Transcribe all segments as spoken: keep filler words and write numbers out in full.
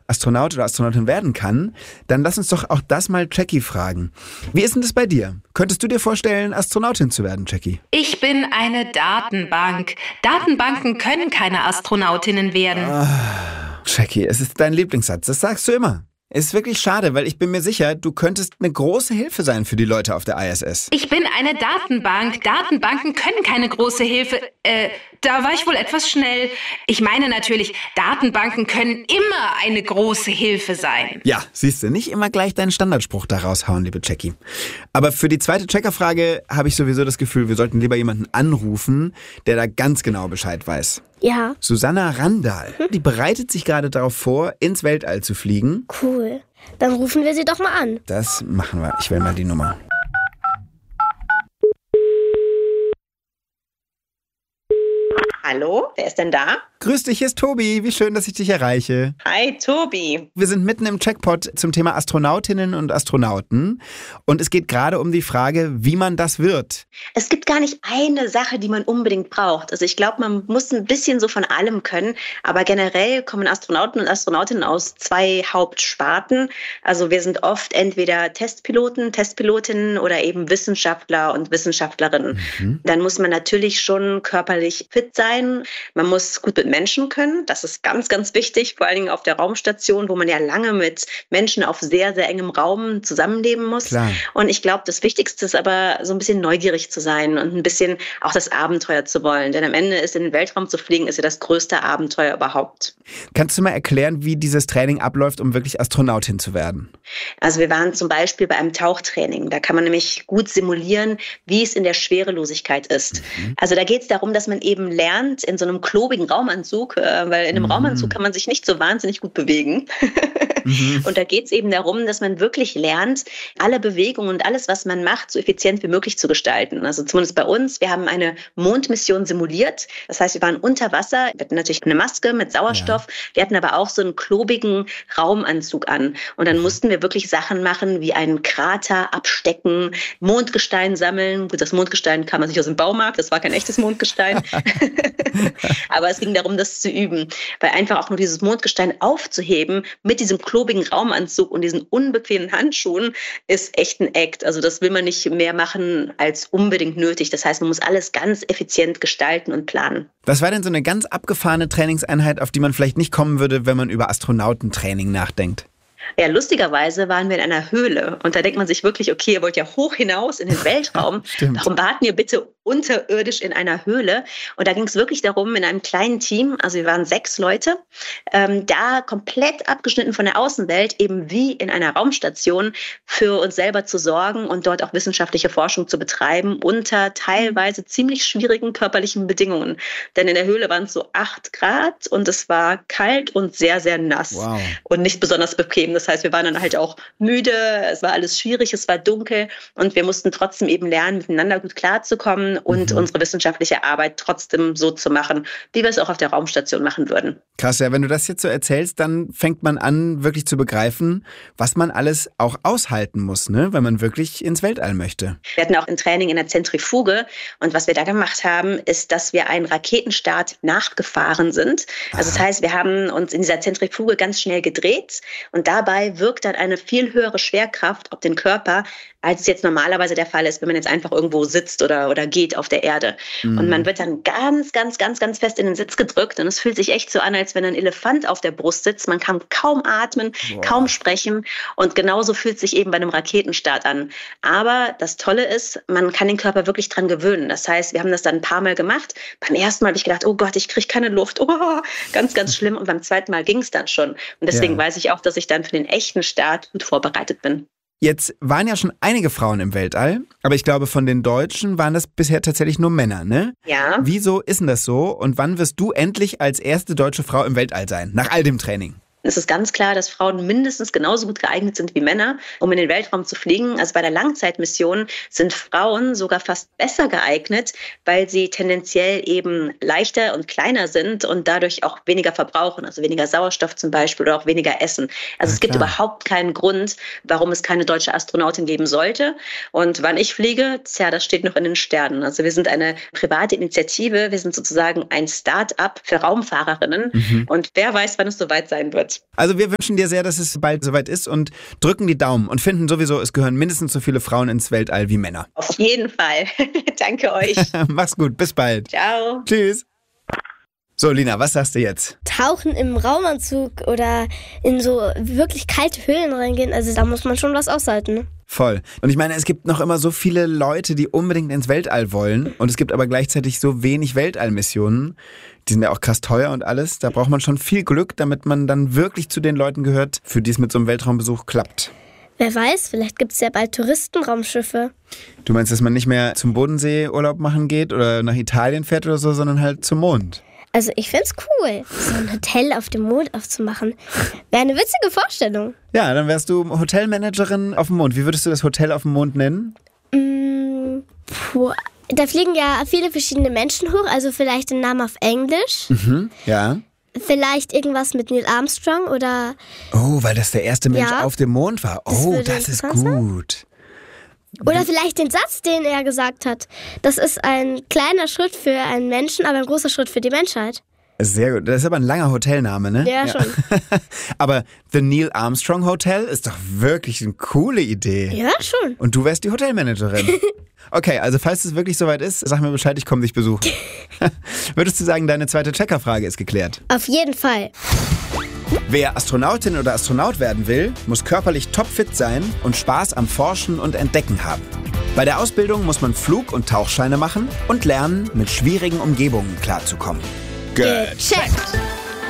Astronaut oder Astronautin werden kann, dann lass uns doch auch das mal Jackie fragen. Wie ist denn das bei dir? Könntest du dir vorstellen, Astronautin zu werden, Jackie? Ich bin eine Datenbank. Datenbanken können keine Astronautinnen werden. Ah, Jackie, es ist dein Lieblingssatz. Das sagst du immer. Es ist wirklich schade, weil ich bin mir sicher, du könntest eine große Hilfe sein für die Leute auf der I S S. Ich bin eine Datenbank. Datenbanken können keine große Hilfe. Äh, da war ich wohl etwas schnell. Ich meine natürlich, Datenbanken können immer eine große Hilfe sein. Ja, siehst du, nicht immer gleich deinen Standardspruch da raushauen, liebe Jackie. Aber für die zweite Checkerfrage habe ich sowieso das Gefühl, wir sollten lieber jemanden anrufen, der da ganz genau Bescheid weiß. Ja. Susanna Randall, die bereitet sich gerade darauf vor, ins Weltall zu fliegen. Cool. Dann rufen wir sie doch mal an. Das machen wir. Ich wähle mal die Nummer. Hallo, wer ist denn da? Grüß dich, hier ist Tobi. Wie schön, dass ich dich erreiche. Hi, Tobi. Wir sind mitten im Checkpot zum Thema Astronautinnen und Astronauten. Und es geht gerade um die Frage, wie man das wird. Es gibt gar nicht eine Sache, die man unbedingt braucht. Also ich glaube, man muss ein bisschen so von allem können. Aber generell kommen Astronauten und Astronautinnen aus zwei Hauptsparten. Also wir sind oft entweder Testpiloten, Testpilotinnen oder eben Wissenschaftler und Wissenschaftlerinnen. Mhm. Dann muss man natürlich schon körperlich fit sein. Man muss gut mit Menschen können. Das ist ganz, ganz wichtig, vor allen Dingen auf der Raumstation, wo man ja lange mit Menschen auf sehr, sehr engem Raum zusammenleben muss. Klar. Und ich glaube, das Wichtigste ist aber, so ein bisschen neugierig zu sein und ein bisschen auch das Abenteuer zu wollen. Denn am Ende ist in den Weltraum zu fliegen, ist ja das größte Abenteuer überhaupt. Kannst du mal erklären, wie dieses Training abläuft, um wirklich Astronautin zu werden? Also wir waren zum Beispiel bei einem Tauchtraining. Da kann man nämlich gut simulieren, wie es in der Schwerelosigkeit ist. Mhm. Also da geht es darum, dass man eben lernt, in so einem klobigen Raumanzug, weil in einem mhm. Raumanzug kann man sich nicht so wahnsinnig gut bewegen. mhm. Und da geht es eben darum, dass man wirklich lernt, alle Bewegungen und alles, was man macht, so effizient wie möglich zu gestalten. Also zumindest bei uns, wir haben eine Mondmission simuliert. Das heißt, wir waren unter Wasser, wir hatten natürlich eine Maske mit Sauerstoff, ja. Wir hatten aber auch so einen klobigen Raumanzug an. Und dann mussten wir wirklich Sachen machen, wie einen Krater abstecken, Mondgestein sammeln. Gut, das Mondgestein kam man sich aus dem Baumarkt, das war kein echtes Mondgestein. Aber es ging darum, das zu üben. Weil einfach auch nur dieses Mondgestein aufzuheben mit diesem klobigen Raumanzug und diesen unbequemen Handschuhen ist echt ein Act. Also das will man nicht mehr machen als unbedingt nötig. Das heißt, man muss alles ganz effizient gestalten und planen. Was war denn so eine ganz abgefahrene Trainingseinheit, auf die man vielleicht nicht kommen würde, wenn man über Astronautentraining nachdenkt? Ja, lustigerweise waren wir in einer Höhle und da denkt man sich wirklich, okay, ihr wollt ja hoch hinaus in den Weltraum. Warum warten ihr bitte unterirdisch in einer Höhle? Und da ging es wirklich darum, in einem kleinen Team, also wir waren sechs Leute, ähm, da komplett abgeschnitten von der Außenwelt, eben wie in einer Raumstation für uns selber zu sorgen und dort auch wissenschaftliche Forschung zu betreiben unter teilweise ziemlich schwierigen körperlichen Bedingungen. Denn in der Höhle waren es so acht Grad und es war kalt und sehr, sehr nass. Wow. Und nicht besonders bequem. Das heißt, wir waren dann halt auch müde, es war alles schwierig, es war dunkel und wir mussten trotzdem eben lernen, miteinander gut klarzukommen und mhm. unsere wissenschaftliche Arbeit trotzdem so zu machen, wie wir es auch auf der Raumstation machen würden. Krass, ja, wenn du das jetzt so erzählst, dann fängt man an, wirklich zu begreifen, was man alles auch aushalten muss, ne, wenn man wirklich ins Weltall möchte. Wir hatten auch ein Training in der Zentrifuge und was wir da gemacht haben, ist, dass wir einen Raketenstart nachgefahren sind. Also das heißt, wir haben uns in dieser Zentrifuge ganz schnell gedreht und dabei wirkt dann eine viel höhere Schwerkraft auf den Körper, als es jetzt normalerweise der Fall ist, wenn man jetzt einfach irgendwo sitzt oder, oder geht auf der Erde. Mhm. Und man wird dann ganz, ganz, ganz, ganz fest in den Sitz gedrückt und es fühlt sich echt so an, als wenn ein Elefant auf der Brust sitzt. Man kann kaum atmen, Boah. kaum sprechen und genauso fühlt es sich eben bei einem Raketenstart an. Aber das Tolle ist, man kann den Körper wirklich dran gewöhnen. Das heißt, wir haben das dann ein paar Mal gemacht. Beim ersten Mal habe ich gedacht, oh Gott, ich kriege keine Luft. Oh, ganz, ganz schlimm. Und beim zweiten Mal ging es dann schon. Und deswegen ja. weiß ich auch, dass ich dann für den echten Start gut vorbereitet bin. Jetzt waren ja schon einige Frauen im Weltall, aber ich glaube, von den Deutschen waren das bisher tatsächlich nur Männer, ne? Ja. Wieso ist denn das so? Und wann wirst du endlich als erste deutsche Frau im Weltall sein, nach all dem Training? Es ist ganz klar, dass Frauen mindestens genauso gut geeignet sind wie Männer, um in den Weltraum zu fliegen. Also bei der Langzeitmission sind Frauen sogar fast besser geeignet, weil sie tendenziell eben leichter und kleiner sind und dadurch auch weniger verbrauchen, also weniger Sauerstoff zum Beispiel oder auch weniger essen. Also ja, es gibt klar. überhaupt keinen Grund, warum es keine deutsche Astronautin geben sollte. Und wann ich fliege, tja, das steht noch in den Sternen. Also wir sind eine private Initiative, wir sind sozusagen ein Start-up für Raumfahrerinnen. Mhm. Und wer weiß, wann es soweit sein wird. wird. Also wir wünschen dir sehr, dass es bald soweit ist und drücken die Daumen und finden sowieso, es gehören mindestens so viele Frauen ins Weltall wie Männer. Auf jeden Fall. Danke euch. Mach's gut, bis bald. Ciao. Tschüss. So, Lina, was sagst du jetzt? Tauchen im Raumanzug oder in so wirklich kalte Höhlen reingehen, also da muss man schon was aushalten. Ne? Voll. Und ich meine, es gibt noch immer so viele Leute, die unbedingt ins Weltall wollen. Und es gibt aber gleichzeitig so wenig Weltallmissionen. Die sind ja auch krass teuer und alles. Da braucht man schon viel Glück, damit man dann wirklich zu den Leuten gehört, für die es mit so einem Weltraumbesuch klappt. Wer weiß, vielleicht gibt es ja bald Touristenraumschiffe. Du meinst, dass man nicht mehr zum Bodensee Urlaub machen geht oder nach Italien fährt oder so, sondern halt zum Mond? Also ich find's cool, so ein Hotel auf dem Mond aufzumachen. Wäre eine witzige Vorstellung. Ja, dann wärst du Hotelmanagerin auf dem Mond. Wie würdest du das Hotel auf dem Mond nennen? Mm, puh. Da fliegen ja viele verschiedene Menschen hoch, also vielleicht den Namen auf Englisch. Mhm, ja. Vielleicht irgendwas mit Neil Armstrong oder... Oh, weil das der erste Mensch Ja. auf dem Mond war. Das Oh, würde das ist interessant sein. gut. Oder vielleicht den Satz, den er gesagt hat. Das ist ein kleiner Schritt für einen Menschen, aber ein großer Schritt für die Menschheit. Sehr gut. Das ist aber ein langer Hotelname, ne? Ja, schon. Aber The Neil Armstrong Hotel ist doch wirklich eine coole Idee. Ja, schon. Und du wärst die Hotelmanagerin. Okay, also falls es wirklich soweit ist, sag mir Bescheid, ich komme dich besuchen. Würdest du sagen, deine zweite Checkerfrage ist geklärt? Auf jeden Fall. Wer Astronautin oder Astronaut werden will, muss körperlich topfit sein und Spaß am Forschen und Entdecken haben. Bei der Ausbildung muss man Flug- und Tauchscheine machen und lernen, mit schwierigen Umgebungen klarzukommen. Gecheckt.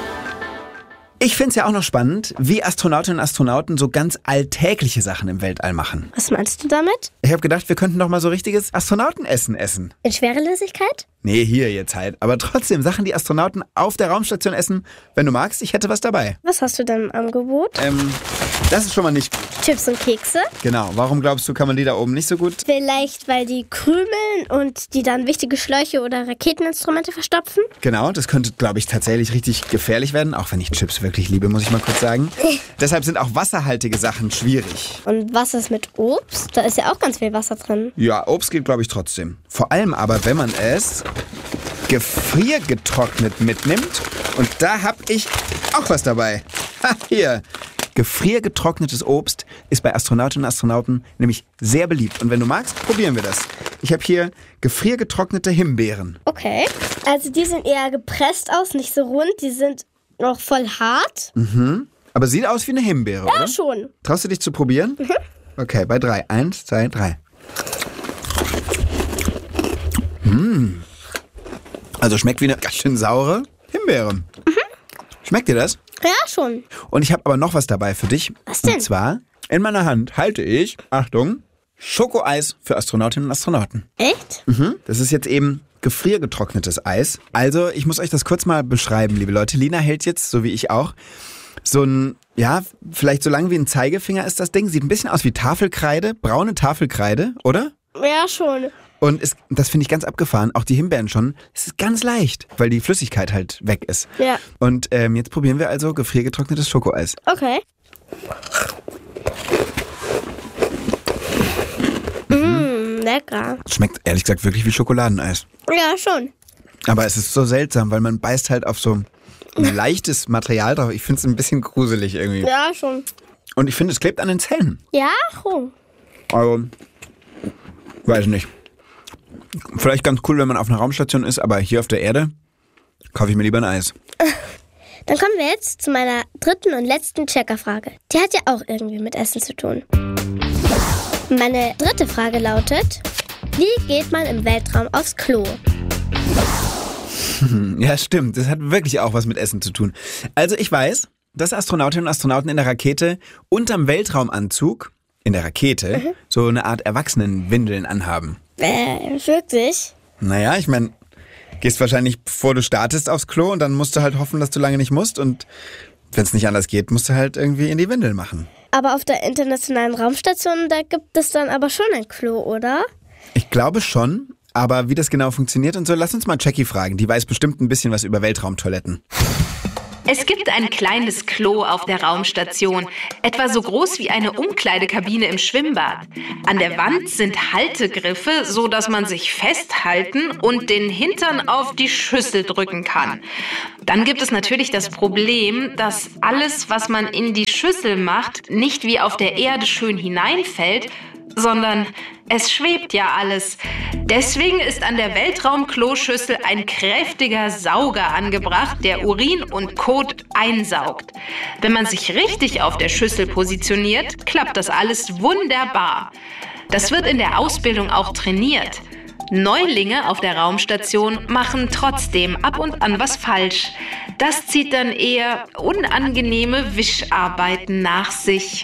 Ich finde es ja auch noch spannend, wie Astronautinnen und Astronauten so ganz alltägliche Sachen im Weltall machen. Was meinst du damit? Ich habe gedacht, wir könnten doch mal so richtiges Astronautenessen essen. In Schwerelosigkeit? Nee, hier jetzt halt. Aber trotzdem, Sachen, die Astronauten auf der Raumstation essen. Wenn du magst, ich hätte was dabei. Was hast du denn im Angebot? Ähm, das ist schon mal nicht gut. Chips und Kekse? Genau, warum glaubst du, kann man die da oben nicht so gut? Vielleicht, weil die krümeln und die dann wichtige Schläuche oder Raketeninstrumente verstopfen? Genau, das könnte, glaube ich, tatsächlich richtig gefährlich werden. Auch wenn ich Chips wirklich liebe, muss ich mal kurz sagen. Deshalb sind auch wasserhaltige Sachen schwierig. Und was ist mit Obst? Da ist ja auch ganz viel Wasser drin. Ja, Obst geht, glaube ich, trotzdem. Vor allem aber, wenn man es gefriergetrocknet mitnimmt. Und da habe ich auch was dabei. Ha, hier. Gefriergetrocknetes Obst ist bei Astronautinnen und Astronauten nämlich sehr beliebt. Und wenn du magst, probieren wir das. Ich habe hier gefriergetrocknete Himbeeren. Okay. Also die sind eher gepresst aus, nicht so rund. Die sind noch voll hart. Mhm. Aber sieht aus wie eine Himbeere, Ja, oder? schon. Traust du dich zu probieren? Mhm. Okay, bei drei. Eins, zwei, drei. Mmh. Also schmeckt wie eine ganz schön saure Himbeere. Mhm. Schmeckt dir das? Ja, schon. Und ich habe aber noch was dabei für dich. Was denn? Und zwar, in meiner Hand halte ich, Achtung, Schokoeis für Astronautinnen und Astronauten. Echt? Mhm. Das ist jetzt eben gefriergetrocknetes Eis. Also, ich muss euch das kurz mal beschreiben, liebe Leute. Lina hält jetzt, so wie ich auch, so ein, ja, vielleicht so lang wie ein Zeigefinger ist das Ding. Sieht ein bisschen aus wie Tafelkreide, braune Tafelkreide, oder? Ja, schon. Und es, das finde ich ganz abgefahren, auch die Himbeeren schon. Es ist ganz leicht, weil die Flüssigkeit halt weg ist. Ja. Und ähm, jetzt probieren wir also gefriergetrocknetes Schokoeis. Okay. Mm, lecker. Schmeckt ehrlich gesagt wirklich wie Schokoladeneis. Ja, schon. Aber es ist so seltsam, weil man beißt halt auf so ein leichtes Material drauf. Ich finde es ein bisschen gruselig irgendwie. Ja, schon. Und ich finde, es klebt an den Zähnen. Ja, schon. Also, weiß nicht. Vielleicht ganz cool, wenn man auf einer Raumstation ist, aber hier auf der Erde kaufe ich mir lieber ein Eis. Dann kommen wir jetzt zu meiner dritten und letzten Checkerfrage. Die hat ja auch irgendwie mit Essen zu tun. Meine dritte Frage lautet, wie geht man im Weltraum aufs Klo? Ja, stimmt. Das hat wirklich auch was mit Essen zu tun. Also ich weiß, dass Astronautinnen und Astronauten in der Rakete unterm Weltraumanzug, in der Rakete, mhm. so eine Art Erwachsenenwindeln anhaben. Äh, wirklich? Naja, ich meine, gehst wahrscheinlich, bevor du startest, aufs Klo und dann musst du halt hoffen, dass du lange nicht musst. Und wenn es nicht anders geht, musst du halt irgendwie in die Windel machen. Aber auf der internationalen Raumstation, da gibt es dann aber schon ein Klo, oder? Ich glaube schon, aber wie das genau funktioniert und so, lass uns mal Jackie fragen. Die weiß bestimmt ein bisschen was über Weltraumtoiletten. Es gibt gibt ein kleines Klo auf der Raumstation, etwa so groß wie eine Umkleidekabine im Schwimmbad. An der Wand sind Haltegriffe, so dass man sich festhalten und den Hintern auf die Schüssel drücken kann. Dann gibt es natürlich das Problem, dass alles, was man in die Schüssel macht, nicht wie auf der Erde schön hineinfällt, sondern es schwebt ja alles. Deswegen ist an der Weltraumkloschüssel ein kräftiger Sauger angebracht, der Urin und Kot einsaugt. Wenn man sich richtig auf der Schüssel positioniert, klappt das alles wunderbar. Das wird in der Ausbildung auch trainiert. Neulinge auf der Raumstation machen trotzdem ab und an was falsch. Das zieht dann eher unangenehme Wischarbeiten nach sich.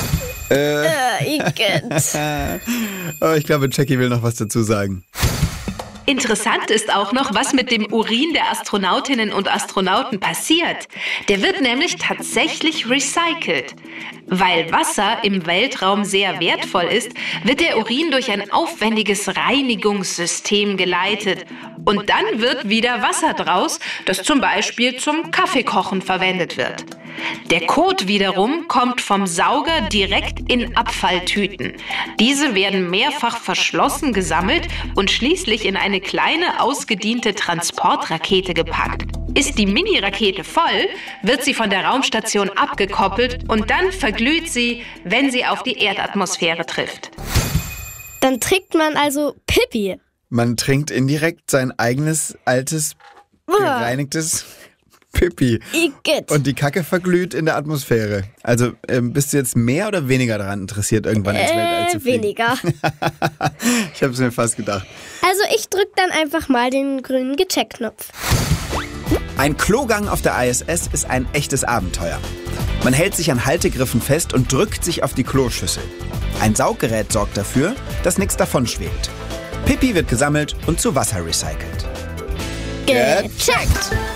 Äh. Äh, Igitt. Oh, ich glaube, Jackie will noch was dazu sagen. Interessant ist auch noch, was mit dem Urin der Astronautinnen und Astronauten passiert. Der wird nämlich tatsächlich recycelt. Weil Wasser im Weltraum sehr wertvoll ist, wird der Urin durch ein aufwendiges Reinigungssystem geleitet. Und dann wird wieder Wasser draus, das zum Beispiel zum Kaffeekochen verwendet wird. Der Kot wiederum kommt vom Sauger direkt in Abfalltüten. Diese werden mehrfach verschlossen gesammelt und schließlich in eine kleine, ausgediente Transportrakete gepackt. Ist die Mini-Rakete voll, wird sie von der Raumstation abgekoppelt und dann verglüht sie, wenn sie auf die Erdatmosphäre trifft. Dann trinkt man also Pipi. Man trinkt indirekt sein eigenes, altes, gereinigtes Pipi. Igitt. Und die Kacke verglüht in der Atmosphäre. Also ähm, bist du jetzt mehr oder weniger daran interessiert, irgendwann ins Weltall zu Äh, fliegen? weniger. Ich habe es mir fast gedacht. Also ich drück dann einfach mal den grünen Gecheckt-Knopf. Ein Klogang auf der I S S ist ein echtes Abenteuer. Man hält sich an Haltegriffen fest und drückt sich auf die Kloschüssel. Ein Sauggerät sorgt dafür, dass nichts davon schwebt. Pipi wird gesammelt und zu Wasser recycelt. Gecheckt!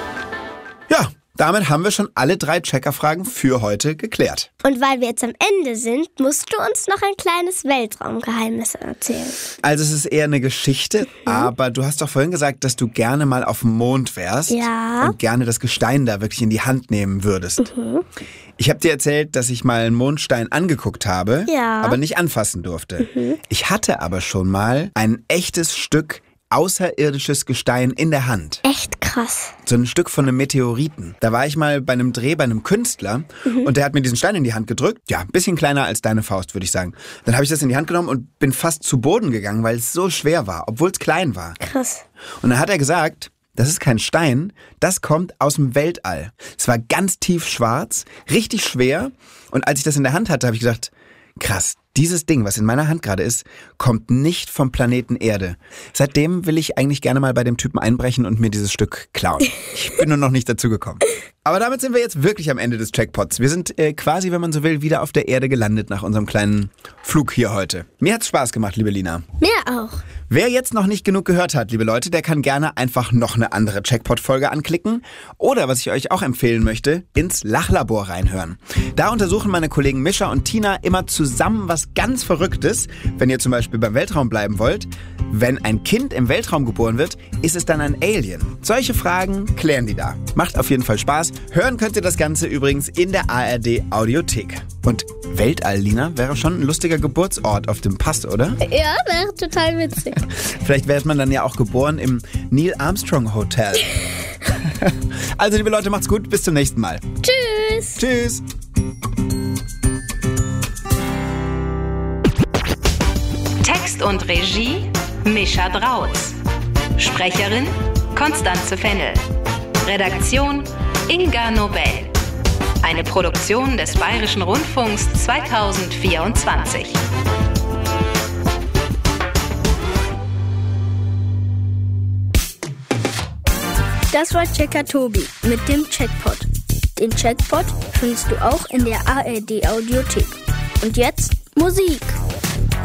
Ja, damit haben wir schon alle drei Checkerfragen für heute geklärt. Und weil wir jetzt am Ende sind, musst du uns noch ein kleines Weltraumgeheimnis erzählen. Also es ist eher eine Geschichte, Mhm. aber du hast doch vorhin gesagt, dass du gerne mal auf dem Mond wärst. Ja. Und gerne das Gestein da wirklich in die Hand nehmen würdest. Mhm. Ich habe dir erzählt, dass ich mal einen Mondstein angeguckt habe, Ja. aber nicht anfassen durfte. Mhm. Ich hatte aber schon mal ein echtes Stück außerirdisches Gestein in der Hand. Echt krass. So ein Stück von einem Meteoriten. Da war ich mal bei einem Dreh bei einem Künstler und der hat mir diesen Stein in die Hand gedrückt. Ja, ein bisschen kleiner als deine Faust, würde ich sagen. Dann habe ich das in die Hand genommen und bin fast zu Boden gegangen, weil es so schwer war, obwohl es klein war. Krass. Und dann hat er gesagt, das ist kein Stein, das kommt aus dem Weltall. Es war ganz tief schwarz, richtig schwer. Und als ich das in der Hand hatte, habe ich gesagt, krass, dieses Ding, was in meiner Hand gerade ist, kommt nicht vom Planeten Erde. Seitdem will ich eigentlich gerne mal bei dem Typen einbrechen und mir dieses Stück klauen. Ich bin nur noch nicht dazu gekommen. Aber damit sind wir jetzt wirklich am Ende des Checkpots. Wir sind äh, quasi, wenn man so will, wieder auf der Erde gelandet nach unserem kleinen Flug hier heute. Mir hat's Spaß gemacht, liebe Lina. Mir auch. Wer jetzt noch nicht genug gehört hat, liebe Leute, der kann gerne einfach noch eine andere Checkpot-Folge anklicken. Oder, was ich euch auch empfehlen möchte, ins Lachlabor reinhören. Da untersuchen meine Kollegen Mischa und Tina immer zusammen was ganz Verrücktes. Wenn ihr zum Beispiel beim Weltraum bleiben wollt, wenn ein Kind im Weltraum geboren wird, ist es dann ein Alien? Solche Fragen klären die da. Macht auf jeden Fall Spaß. Hören könnt ihr das Ganze übrigens in der A R D Audiothek. Und Weltall, Lina, wäre schon ein lustiger Geburtsort auf dem Pass, oder? Ja, wäre total witzig. Vielleicht wird man dann ja auch geboren im Neil Armstrong Hotel. Also, liebe Leute, macht's gut. Bis zum nächsten Mal. Tschüss. Tschüss. Text und Regie Mischa Drautz. Sprecherin Konstanze Fennel. Redaktion Inga Nobel. Eine Produktion des Bayerischen Rundfunks zweitausendvierundzwanzig. Das war Checker Tobi mit dem Checkpot. Den Checkpot findest du auch in der A R D Audiothek. Und jetzt Musik.